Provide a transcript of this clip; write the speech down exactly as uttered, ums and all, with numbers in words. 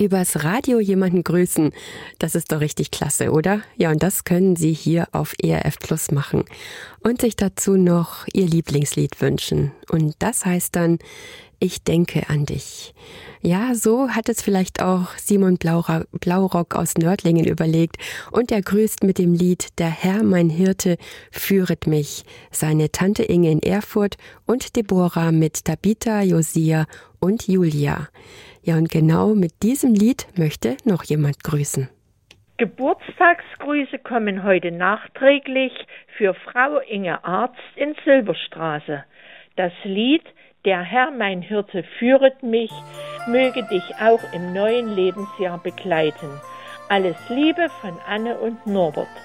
Übers Radio jemanden grüßen, das ist doch richtig klasse, oder? Ja, und das können Sie hier auf E R F Plus machen und sich dazu noch Ihr Lieblingslied wünschen. Und das heißt dann, ich denke an dich. Ja, so hat es vielleicht auch Simon Blaura- Blaurock aus Nördlingen überlegt und er grüßt mit dem Lied Der Herr, mein Hirte, führet mich, seine Tante Inge in Erfurt und Deborah mit Tabitha, Josia und Julia. Ja, und genau mit diesem Lied möchte noch jemand grüßen. Geburtstagsgrüße kommen heute nachträglich für Frau Inge Arzt in Silberstraße. Das Lied Der Herr, mein Hirte, führet mich, möge dich auch im neuen Lebensjahr begleiten. Alles Liebe von Anne und Norbert.